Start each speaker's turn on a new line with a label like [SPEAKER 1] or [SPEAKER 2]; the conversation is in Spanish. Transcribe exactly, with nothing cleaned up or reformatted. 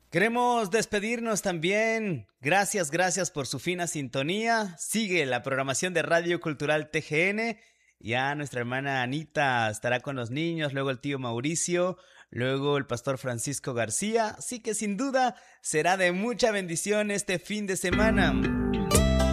[SPEAKER 1] Queremos despedirnos también. Gracias, gracias por su fina sintonía. Sigue la programación de Radio Cultural T G N. Ya nuestra hermana Anita estará con los niños, luego el tío Mauricio, luego el pastor Francisco García. Así que sin duda será de mucha bendición este fin de semana.